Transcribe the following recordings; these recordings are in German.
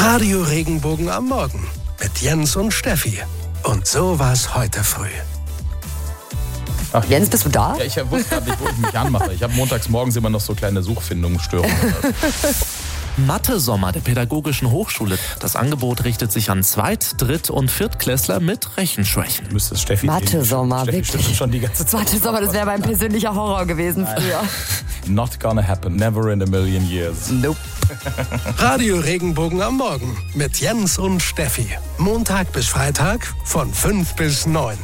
Radio Regenbogen am Morgen mit Jens und Steffi. Und so war's heute früh. Ach, Jens, bist du da? Ja, ich wusste gerade nicht, wo ich mich anmache. Ich habe montags morgens immer noch so kleine Suchfindungsstörungen. Mathe-Sommer der Pädagogischen Hochschule. Das Angebot richtet sich an Zweit-, Dritt- und Viertklässler mit Rechenschwächen. Müsste es Steffi Mathe-Sommer, Steffi wirklich. stimmt schon die ganze Zeit. Mathe-Sommer, das wäre mein persönlicher Horror gewesen früher. Not gonna happen. Never in a million years. Nope. Radio Regenbogen am Morgen mit Jens und Steffi. Montag bis Freitag von 5 bis 9.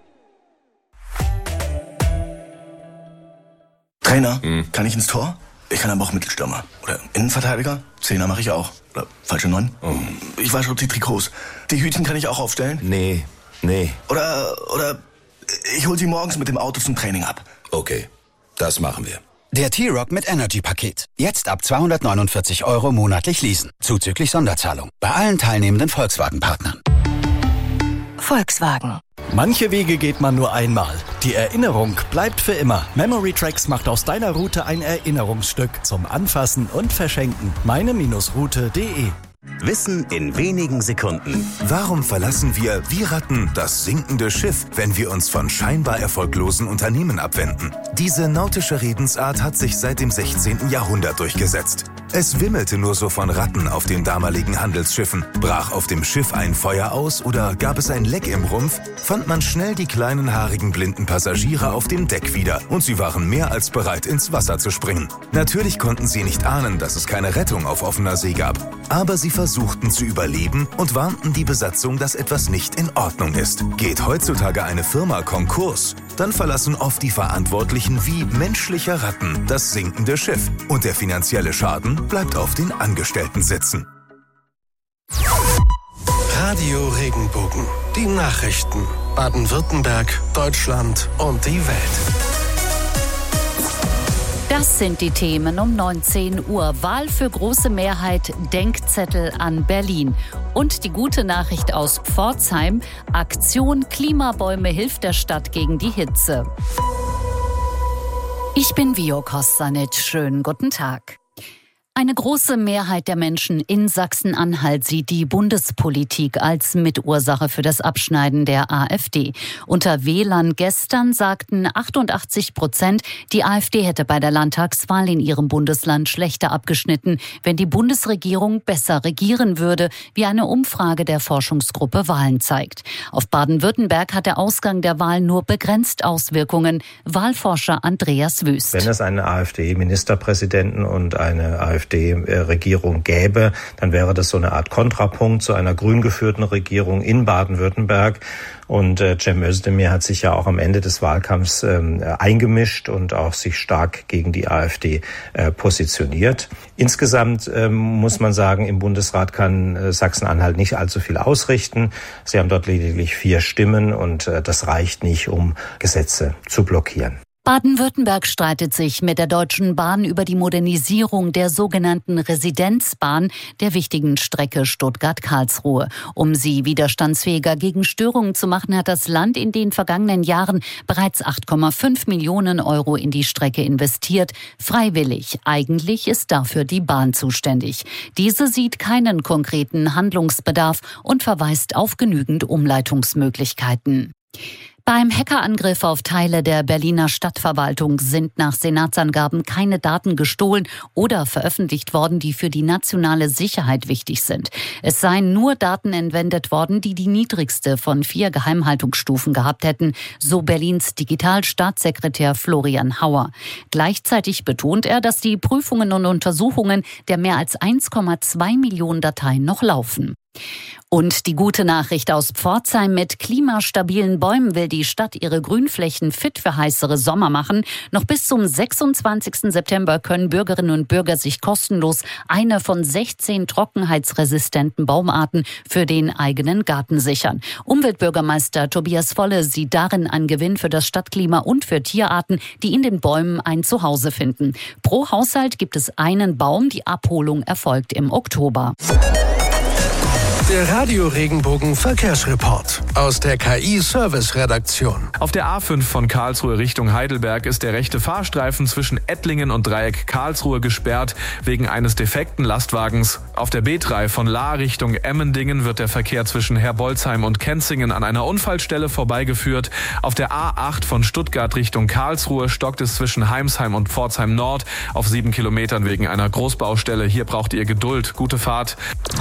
Trainer, kann ich ins Tor? Ich kann aber auch Mittelstürmer. Oder Innenverteidiger? Zehner mache ich auch. Oder falsche 9? Ich wasche auch die Trikots. Die Hütchen kann ich auch aufstellen? Nee. Oder ich hol sie morgens mit dem Auto zum Training ab. Okay, das machen wir. Der T-Rock mit Energy-Paket. Jetzt ab 249 € monatlich leasen. Zuzüglich Sonderzahlung. Bei allen teilnehmenden Volkswagen-Partnern. Volkswagen. Manche Wege geht man nur einmal. Die Erinnerung bleibt für immer. Memory Tracks macht aus deiner Route ein Erinnerungsstück zum Anfassen und Verschenken. meine-route.de. Wissen in wenigen Sekunden. Warum verlassen wir, wie Ratten, das sinkende Schiff, wenn wir uns von scheinbar erfolglosen Unternehmen abwenden? Diese nautische Redensart hat sich seit dem 16. Jahrhundert durchgesetzt. Es wimmelte nur so von Ratten auf den damaligen Handelsschiffen. Brach auf dem Schiff ein Feuer aus oder gab es ein Leck im Rumpf, fand man schnell die kleinen haarigen blinden Passagiere auf dem Deck wieder und sie waren mehr als bereit, ins Wasser zu springen. Natürlich konnten sie nicht ahnen, dass es keine Rettung auf offener See gab. Aber sie versuchten zu überleben und warnten die Besatzung, dass etwas nicht in Ordnung ist. Geht heutzutage eine Firma Konkurs, dann verlassen oft die Verantwortlichen wie menschliche Ratten das sinkende Schiff. Und der finanzielle Schaden bleibt auf den Angestellten sitzen. Radio Regenbogen. Die Nachrichten. Baden-Württemberg, Deutschland und die Welt. Das sind die Themen um 19 Uhr. Wahl für große Mehrheit, Denkzettel an Berlin. Und die gute Nachricht aus Pforzheim, Aktion Klimabäume hilft der Stadt gegen die Hitze. Ich bin Vio Kostanic. Schönen guten Tag. Eine große Mehrheit der Menschen in Sachsen-Anhalt sieht die Bundespolitik als Mitursache für das Abschneiden der AfD. Unter Wählern gestern sagten 88%, die AfD hätte bei der Landtagswahl in ihrem Bundesland schlechter abgeschnitten, wenn die Bundesregierung besser regieren würde, wie eine Umfrage der Forschungsgruppe Wahlen zeigt. Auf Baden-Württemberg hat der Ausgang der Wahl nur begrenzt Auswirkungen. Wahlforscher Andreas Wüst. Wenn es einen AfD-Ministerpräsidenten und eine AfD-Regierung gäbe, dann wäre das so eine Art Kontrapunkt zu einer grün geführten Regierung in Baden-Württemberg. Und Cem Özdemir hat sich ja auch am Ende des Wahlkampfs eingemischt und auch sich stark gegen die AfD positioniert. Insgesamt muss man sagen, im Bundesrat kann Sachsen-Anhalt nicht allzu viel ausrichten. Sie haben dort lediglich 4 Stimmen und das reicht nicht, um Gesetze zu blockieren. Baden-Württemberg streitet sich mit der Deutschen Bahn über die Modernisierung der sogenannten Residenzbahn der wichtigen Strecke Stuttgart-Karlsruhe. Um sie widerstandsfähiger gegen Störungen zu machen, hat das Land in den vergangenen Jahren bereits 8,5 Millionen € in die Strecke investiert. Freiwillig. Eigentlich ist dafür die Bahn zuständig. Diese sieht keinen konkreten Handlungsbedarf und verweist auf genügend Umleitungsmöglichkeiten. Beim Hackerangriff auf Teile der Berliner Stadtverwaltung sind nach Senatsangaben keine Daten gestohlen oder veröffentlicht worden, die für die nationale Sicherheit wichtig sind. Es seien nur Daten entwendet worden, die die niedrigste von 4 Geheimhaltungsstufen gehabt hätten, so Berlins Digitalstaatssekretär Florian Hauer. Gleichzeitig betont er, dass die Prüfungen und Untersuchungen der mehr als 1,2 Millionen Dateien noch laufen. Und die gute Nachricht aus Pforzheim: mit klimastabilen Bäumen will die Stadt ihre Grünflächen fit für heißere Sommer machen. Noch bis zum 26. September können Bürgerinnen und Bürger sich kostenlos eine von 16 trockenheitsresistenten Baumarten für den eigenen Garten sichern. Umweltbürgermeister Tobias Volle sieht darin einen Gewinn für das Stadtklima und für Tierarten, die in den Bäumen ein Zuhause finden. Pro Haushalt gibt es einen Baum. Die Abholung erfolgt im Oktober. Der Radio-Regenbogen Verkehrsreport aus der KI-Service-Redaktion. Auf der A5 von Karlsruhe Richtung Heidelberg ist der rechte Fahrstreifen zwischen Ettlingen und Dreieck Karlsruhe gesperrt wegen eines defekten Lastwagens. Auf der B3 von Lahr Richtung Emmendingen wird der Verkehr zwischen Herbolzheim und Kenzingen an einer Unfallstelle vorbeigeführt. Auf der A8 von Stuttgart Richtung Karlsruhe stockt es zwischen Heimsheim und Pforzheim Nord auf 7 Kilometern wegen einer Großbaustelle. Hier braucht ihr Geduld. Gute Fahrt.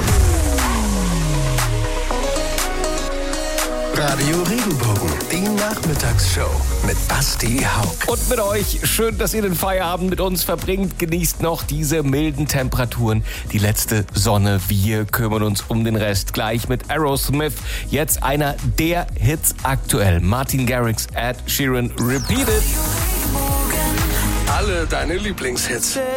Radio Regenbogen, die Nachmittagsshow mit Basti Haug. Und mit euch, schön, dass ihr den Feierabend mit uns verbringt. Genießt noch diese milden Temperaturen, die letzte Sonne. Wir kümmern uns um den Rest. Gleich mit Aerosmith. Jetzt einer der Hits aktuell. Martin Garrix, Ed Sheeran, Repeat It. Alle deine Lieblingshits.